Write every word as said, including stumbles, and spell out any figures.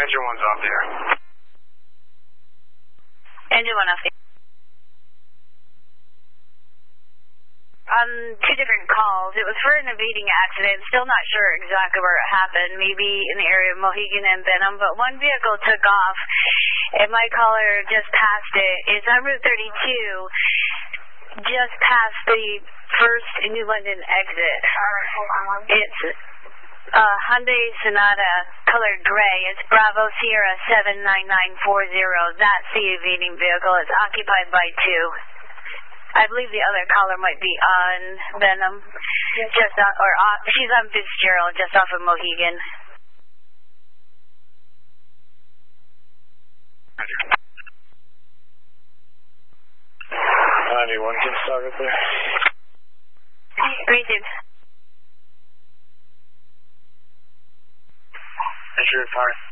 Engine one's off the air. Engine one off the air. On two different calls. It was for an evading accident. Still not sure exactly where it happened. Maybe in the area of Mohegan and Benham. But one vehicle took off, and my caller just passed it. It's on Route thirty-two, just past the first New London exit. Alright, hold on one second. It's a Hyundai Sonata, colored gray. It's Bravo Sierra seven nine nine four zero. That's the evading vehicle. It's occupied by two. I believe the other caller might be on Benham, just on, or off, she's on Fitzgerald, just off of Mohegan. ninety-one, can you start right there? Greeted. Make sure it's hard.